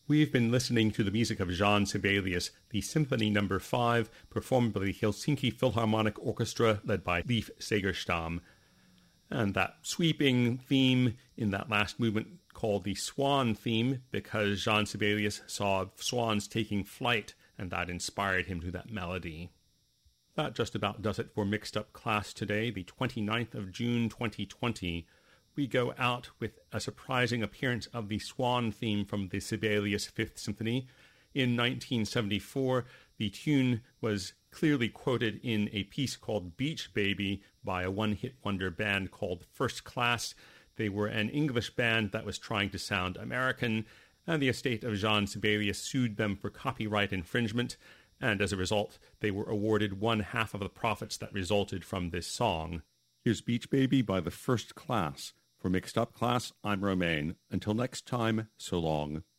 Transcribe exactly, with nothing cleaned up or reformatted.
We've been listening to the music of Jean Sibelius, the Symphony Number five, performed by the Helsinki Philharmonic Orchestra, led by Leif Segerstam. And that sweeping theme in that last movement called the Swan theme, because Jean Sibelius saw swans taking flight, and that inspired him to that melody. That just about does it for Mixed Up Class today, the twenty-ninth of June twenty twenty. We go out with a surprising appearance of the Swan theme from the Sibelius Fifth Symphony. In nineteen seventy-four, the tune was clearly quoted in a piece called Beach Baby by a one-hit wonder band called First Class. They were an English band that was trying to sound American, and the estate of Jean Sibelius sued them for copyright infringement, and as a result, they were awarded one half of the profits that resulted from this song. Here's Beach Baby by the First Class. For Mixed Up Class, I'm Romaine. Until next time, so long.